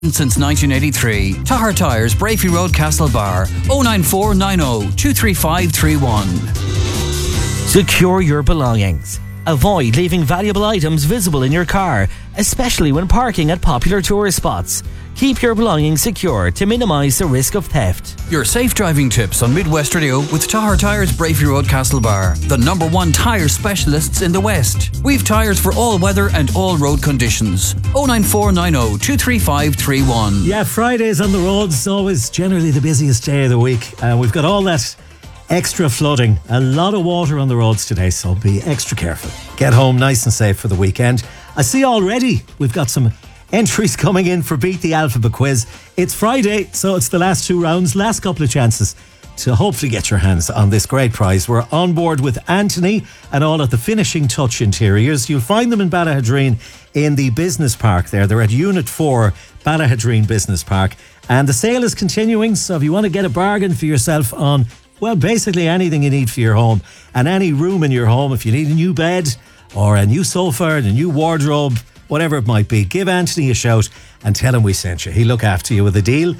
Since 1983. Tahar Tyres, Brafey Road, Castlebar. 09490 23531. Secure your belongings. Avoid leaving valuable items visible in your car, especially when parking at popular tourist spots. Keep your belongings secure to minimise the risk of theft. Your safe driving tips on Midwest Radio with Tahar Tyres, Brafey Road, Castlebar. The #1 tyre specialists in the West. We've tyres for all weather and all road conditions. 09490 23531. Yeah, Fridays on the roads, always generally the busiest day of the week. We've got all that extra flooding, a lot of water on the roads today, so be extra careful. Get home nice and safe for the weekend. I see already we've got some entries coming in for Beat the Alphabet quiz. It's Friday, so it's the last 2 rounds, last couple of chances to hopefully get your hands on this great prize. We're on board with Anthony and all at the Finishing Touch Interiors. You'll find them in Ballahadreen in the business park there. They're at Unit 4, Ballahadreen Business Park. And the sale is continuing, so if you want to get a bargain for yourself on, well, basically anything you need for your home and any room in your home, if you need a new bed or a new sofa and a new wardrobe, whatever it might be, give Anthony a shout and tell him we sent you. He'll look after you with a deal.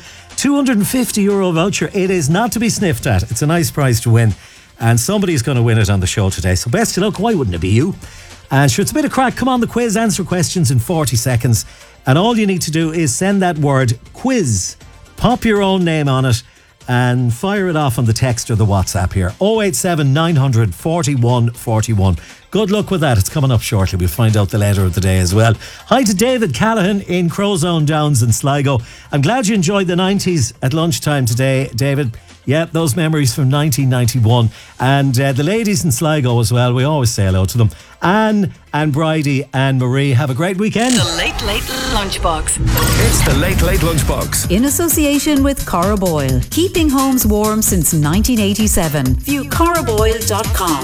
€250 voucher. It is not to be sniffed at. It's a nice prize to win, and somebody's going to win it on the show today. So best of luck. Why wouldn't it be you? And sure, it's a bit of crack. Come on, the quiz. Answer questions in 40 seconds. And all you need to do is send that word quiz. Pop your own name on it and fire it off on the text or the WhatsApp here. 087 900 41 41. Good luck with that. It's coming up shortly. We'll find out the letter of the day as well. Hi to David Callahan in Crowzone Downs in Sligo. I'm glad you enjoyed the 90s at lunchtime today, David. Yeah, those memories from 1991. And the ladies in Sligo as well. We always say hello to them. Anne and Bridie and Marie. Have a great weekend. The Late Late Lunchbox. It's the Late Late Lunchbox. In association with Cora Boyle. Keeping homes warm since 1987. View coraboyle.com.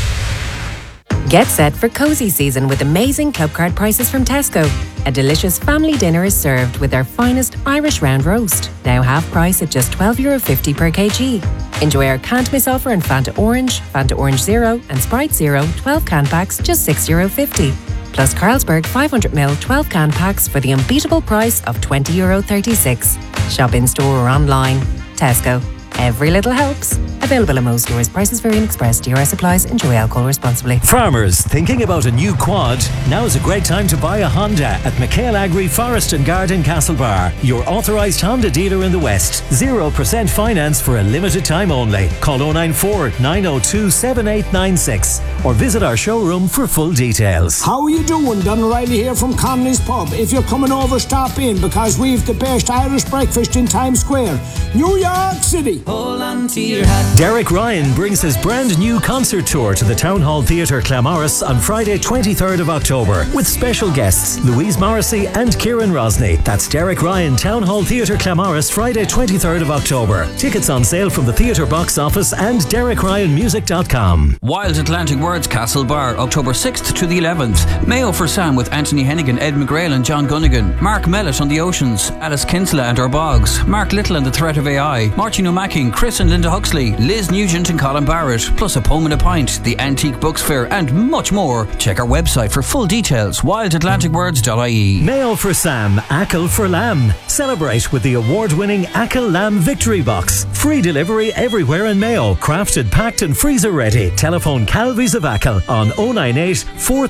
Get set for cosy season with amazing club card prices from Tesco. A delicious family dinner is served with their finest Irish round roast. Now half price at just €12.50 per kg. Enjoy our can't miss offer in Fanta Orange Zero and Sprite Zero 12 can packs just €6.50. Plus Carlsberg 500ml 12 can packs for the unbeatable price of €20.36. Shop in store or online. Tesco. Every little helps. Available at most stores. Prices vary in Express. DRS applies. Enjoy alcohol responsibly. Farmers thinking about a new quad? Now is a great time to buy a Honda at McHale Agri Forest and Garden Castlebar. Your authorised Honda dealer in the West. 0% finance for a limited time only. Call 094 902 7896 or visit our showroom for full details. How are you doing? Don O'Reilly here from Connolly's Pub. If you're coming over, stop in because we've the best Irish breakfast in Times Square, New York City. Hold on to your hat. Derek Ryan brings his brand new concert tour to the Town Hall Theatre Claremorris on Friday 23rd of October with special guests Louise Morrissey and Kieran Rosny. That's Derek Ryan, Town Hall Theatre Claremorris, Friday 23rd of October. Tickets on sale from the theatre box office and DerekRyanMusic.com. Wild Atlantic Words, Castlebar, October 6th to the 11th. Mayo for Sam with Anthony Hennigan, Ed McGrail and John Gunnigan. Mark Mellett on the Oceans. Alice Kinsella and Our Bogs. Mark Little and the Threat of AI. Martin O'Mackey, Chris and Linda Huxley. Liz Nugent and Colin Barrett. Plus a poem and a pint. The Antique Books Fair and much more. Check our website for full details. wildatlanticwords.ie. Mayo for Sam, Ackle for Lamb. Celebrate with the award-winning Ackle Lamb Victory Box. Free delivery everywhere in Mayo. Crafted, packed and freezer ready. Telephone Calvies of Ackle on 098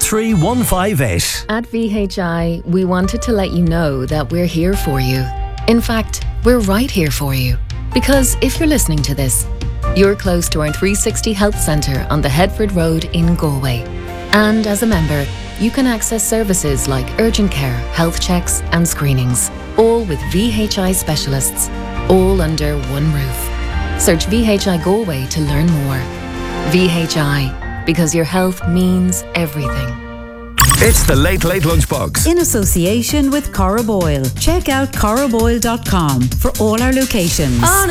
43158. At VHI, we wanted to let you know that we're here for you. In fact, we're right here for you. Because if you're listening to this, you're close to our 360 Health Centre on the Headford Road in Galway. And as a member, you can access services like urgent care, health checks and screenings, all with VHI specialists, all under one roof. Search VHI Galway to learn more. VHI, because your health means everything. It's the Late Late Lunchbox. In association with Cora Boyle. Check out coraboyle.com for all our locations.